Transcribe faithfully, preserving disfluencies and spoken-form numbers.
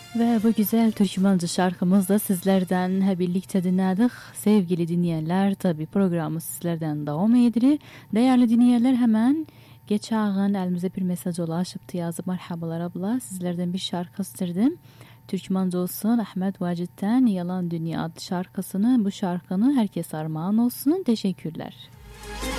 Ve bu güzel Türkmence şarkımızla sizlerden hep birlikte dinledik. Sevgili dinleyenler, tabi programı sizlerden devam ediyor. Değerli dinleyenler, hemen geçen elimize bir mesaj ulaşıp yazıp merhabalar abla, sizlerden bir şarkı istedim. Türkmence olsun, Ahmet Vacit'ten Yalan Dünya adlı şarkısını, bu şarkını herkes armağan olsun. Teşekkürler.